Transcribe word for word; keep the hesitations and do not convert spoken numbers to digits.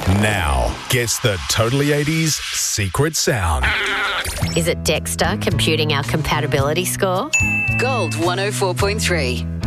Now, gets the Totally eighties secret sound. Is it Dexter computing our compatibility score? Gold one oh four point three.